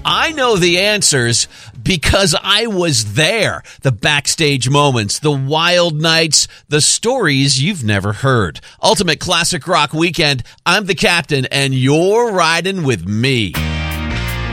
I know the answers because I was there. The backstage moments, the wild nights, the stories you've never heard. Ultimate Classic Rock Weekend. I'm the captain, and you're riding with me.